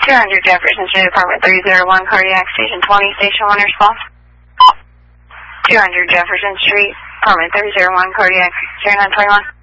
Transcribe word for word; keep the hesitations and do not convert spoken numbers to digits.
two hundred Jefferson Street, Apartment three oh one, Cardiac, Station twenty, Station one response. two hundred Jefferson Street, Apartment three oh one, Cardiac, zero nine two one.